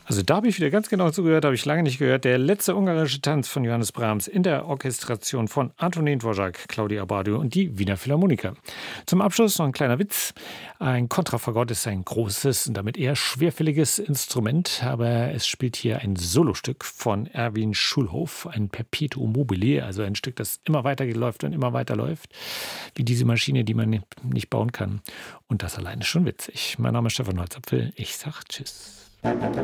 Also da habe ich wieder ganz genau zugehört, habe ich lange nicht gehört. Der letzte ungarische Tanz von Johannes Brahms in der Orchestration von Antonin Dvorak, Claudia Abbado und die Wiener Philharmoniker. Zum Abschluss noch ein kleiner Witz. Ein Kontrafagott ist ein großes und damit eher schwerfälliges Instrument, aber es spielt hier ein Solostück von Erwin Schulhof, ein Perpetuum mobile, also ein Stück, das immer weiter läuft und immer weiter läuft, wie diese Maschine, die man nicht bauen kann. Und das alleine ist schon witzig. Mein Name ist Stefan Holzapfel. Ich sag Tschüss.